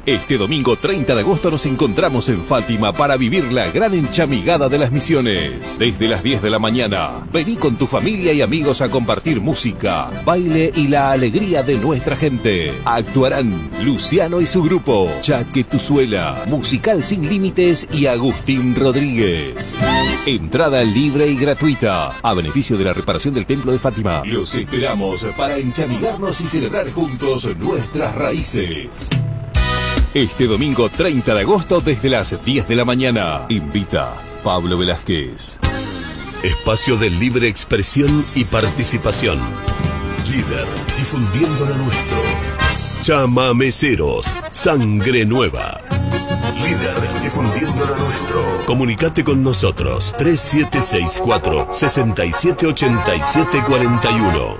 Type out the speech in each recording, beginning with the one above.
Este domingo 30 de agosto nos encontramos en Fátima para vivir la gran enchamigada de las misiones. Desde las 10 de la mañana, vení con tu familia y amigos a compartir música, baile y la alegría de nuestra gente. Actuarán Luciano y su grupo, Chaquetuzuela, Musical Sin Límites y Agustín Rodríguez. Entrada libre y gratuita, a beneficio de la reparación del Templo de Fátima. Los esperamos para enchamigarnos y celebrar juntos nuestras raíces. Este domingo 30 de agosto desde las 10 de la mañana. Invita Pablo Velázquez. Espacio de libre expresión y participación. Líder, difundiendo lo nuestro. Chamameceros, sangre nueva. Líder, difundiendo lo nuestro. Comunicate con nosotros, 3764-678741.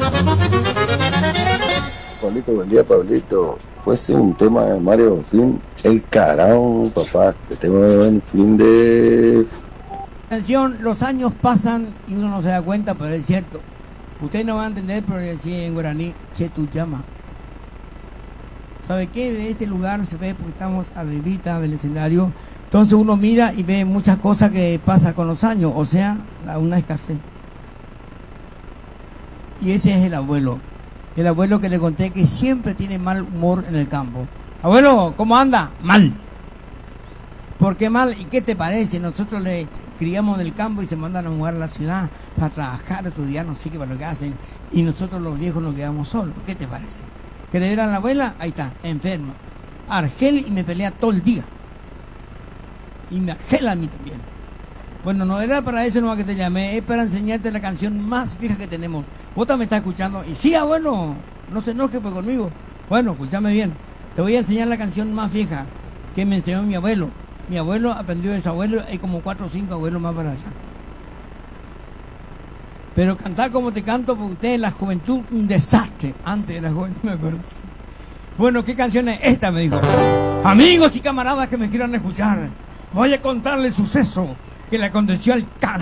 Pablito, buen día, Pablito. Pues un tema de Mario Fin, el carajo, papá. Que tengo en fin de... Atención, los años pasan y uno no se da cuenta, pero es cierto. Ustedes no van a entender, pero decía en guaraní, che tu llama. ¿Sabe qué? De este lugar se ve porque estamos arribita del escenario. Entonces uno mira y ve muchas cosas que pasan con los años, o sea, una escasez. Y ese es el abuelo. El abuelo que le conté que siempre tiene mal humor en el campo. Abuelo, ¿cómo anda? Mal. ¿Por qué mal? ¿Y qué te parece? Nosotros le criamos en el campo y se mandan a jugar a la ciudad para trabajar, estudiar, no sé qué para lo que hacen. Y nosotros los viejos nos quedamos solos. ¿Qué te parece? ¿Que le dieran a la abuela? Ahí está, enferma. Argel y me pelea todo el día. Y me argela a mí también. Bueno, no era para eso nomás que te llamé, es para enseñarte la canción más vieja que tenemos. Vos también estás escuchando, y sí, abuelo, no se enoje pues conmigo. Bueno, escúchame bien, te voy a enseñar la canción más vieja que me enseñó mi abuelo. Mi abuelo aprendió de su abuelo, hay como 4 o 5 abuelos más para allá. Pero cantar como te canto, porque usted en la juventud, un desastre. Antes de la juventud me acuerdo. Bueno, ¿qué canción es esta? Me dijo. Amigos y camaradas que me quieran escuchar, voy a contarle el suceso que le aconteció al carajo.